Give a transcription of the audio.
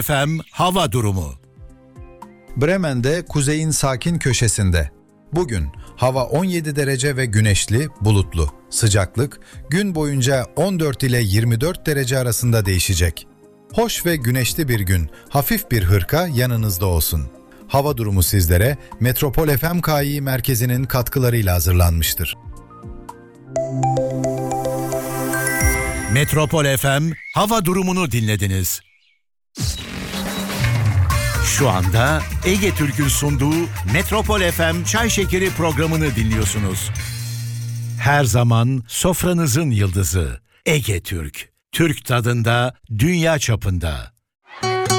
FM hava durumu. Bremen'de kuzeyin sakin köşesinde. Bugün hava 17 derece ve güneşli, bulutlu. Sıcaklık gün boyunca 14 ile 24 derece arasında değişecek. Hoş ve güneşli bir gün, hafif bir hırka yanınızda olsun. Hava durumu sizlere Metropol FM KI merkezinin katkılarıyla hazırlanmıştır. Metropol FM hava durumunu dinlediniz. Şu anda Ege Türk'ün sunduğu Metropol FM Çay Şekeri programını dinliyorsunuz. Her zaman sofranızın yıldızı Ege Türk. Türk tadında, dünya çapında.